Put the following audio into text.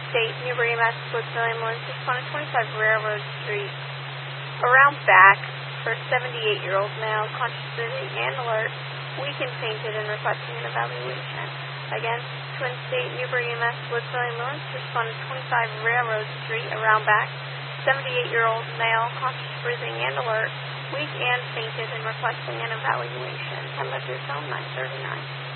State, Newbury, Massachusetts, ambulance responded 25 Railroad Street. Around back for 78-year-old male, conscious breathing and alert, weak and fainted and requesting an evaluation. Again, Twin State, Newbury, Massachusetts, ambulance responded 25 Railroad Street. Around back, 78-year-old male, conscious breathing and alert, weak and fainted and requesting an evaluation. Time of your phone, 9:39.